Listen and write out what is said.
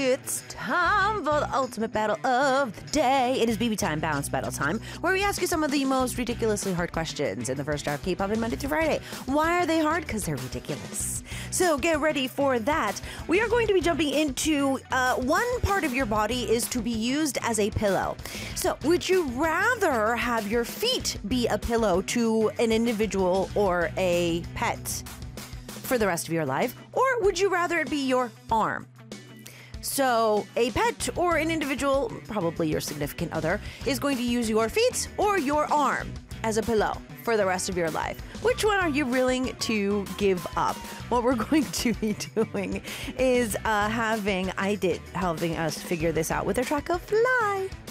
It's time for the ultimate battle of the day. It is BB time, balanced battle time, where we ask you some of the most ridiculously hard questions in the first hour of K-pop and Monday through Friday. Why are they hard? Because they're ridiculous. So get ready for that. We are going to be jumping into one part of your body is to be used as a pillow. So would you rather have your feet be a pillow to an individual or a pet for the rest of your life? Or would you rather it be your arm? So a pet or an individual, probably your significant other, is going to use your feet or your arm as a pillow for the rest of your life. Which one are you willing to give up? What we're going to be doing is having us figure this out with the track of Fly.